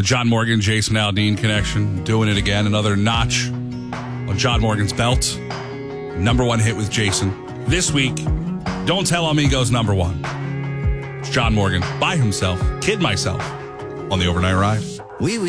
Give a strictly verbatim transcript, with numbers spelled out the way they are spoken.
The John Morgan, Jason Aldean connection. Doing it again. Another notch on John Morgan's belt. Number one hit with Jason. This week, Don't Tell On Me goes number one. It's John Morgan by himself. Kid myself on the overnight ride. Oui, oui.